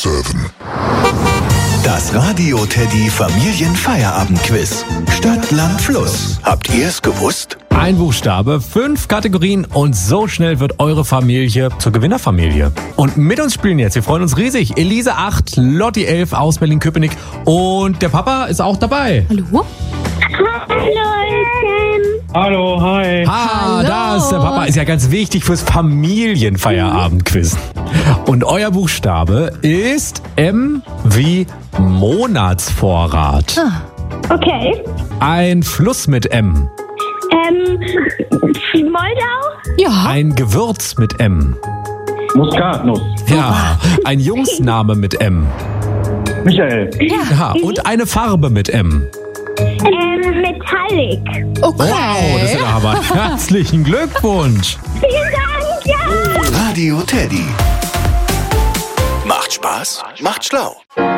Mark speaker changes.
Speaker 1: 7.
Speaker 2: Das Radio Teddy Familienfeierabend-Quiz. Stadt, Land, Fluss. Habt ihr es gewusst?
Speaker 3: Ein Buchstabe, 5 Kategorien und so schnell wird eure Familie zur Gewinnerfamilie. Und mit uns spielen jetzt, wir freuen uns riesig, Elise 8, Lotti 11 aus Berlin-Köpenick und der Papa ist auch dabei.
Speaker 4: Hallo?
Speaker 5: Hallo, hi.
Speaker 3: Ah, da ist der Papa, ist ja ganz wichtig fürs Familienfeierabend-Quiz. Und euer Buchstabe ist M wie Monatsvorrat.
Speaker 6: Okay.
Speaker 3: Ein Fluss mit M.
Speaker 6: Moldau?
Speaker 4: Ja.
Speaker 3: Ein Gewürz mit M.
Speaker 5: Muskatnuss.
Speaker 3: Ja, ein Jungsname mit M.
Speaker 5: Michael.
Speaker 3: Ja, und eine Farbe mit M.
Speaker 6: Metallic.
Speaker 3: Wow, das ist ja aber herzlichen Glückwunsch.
Speaker 6: Vielen Dank, ja.
Speaker 2: Radio Teddy. Macht Spaß, macht schlau.